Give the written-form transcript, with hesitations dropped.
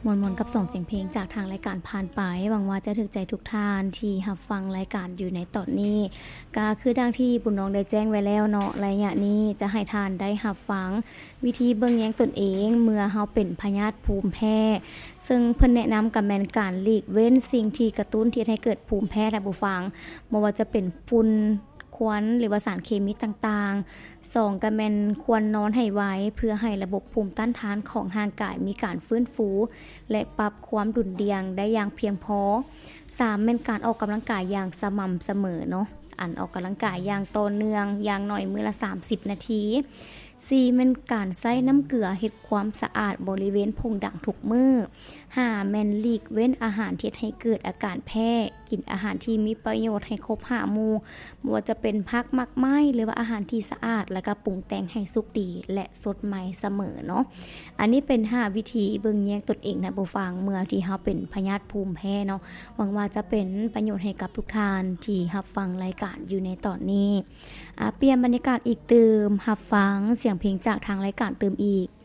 มวนๆกับ2เสียงเพลงจากทางรายการผ่านไปหวังว่าจะถึกใจทุกท่านที่รับฟังรายการอยู่ในตอนนี้ก็คือดังที่บุญน้องได้แจ้งไว้แล้วเนาะระยะนี้จะให้ท่านได้รับฟังวิธีเบิ่งแยงตนเองเมื่อเฮาเป็นพยาธิภูมิแพ้ซึ่งเพิ่นแนะนำกับแม่นการหลีกเว้นสิ่งที่กระตุ้นที่ให้เกิดภูมิแพ้และผู้ฟังบ่ว่าจะเป็นฝุ่นควันหรือว่าสารเคมีต่างๆ2ก็แม่นควรนอนให้ไว้เพื่อให้ระบบภูมิต้านทานของร่างกายมีการฟื้นฟูและปรับความดุลเดียงได้อย่างเพียงพอ3แม่นการออกกำลังกายอย่างสม่ำเสมอเนาะอันออกกำลังกายอย่างต่อเนื่องอย่างน้อยมื้อละ30นาที4แม่นการใช้น้ำเกลือเฮ็ดความสะอาดบริเวณโพรงดังทุกมื้อ5แม่นหลีกเว้นอาหารที่ให้เกิดอาการแพ้กินอาหารที่มีประโยชน์ให้ครบ5หมู่บ่ว่าจะเป็นผักหมักไม้หรือว่าอาหารที่สะอาดแล้วก็ปรุงแต่งให้สุกดีและสดใหม่เสมอเนาะอันนี้เป็น5วิธีเบิ่งแยกตนเองนะผู้ฟังเมื่อที่เฮาเป็นพยาธิภูมิแพ้เนาะหวังว่าจะเป็นประโยชน์ให้กับทุกท่านที่รับฟังรายการอยู่ในตอนนี้เปลี่ยนบรรยากาศอีกเติมรับฟังเสียงเพลงจากทางรายการเติมอีก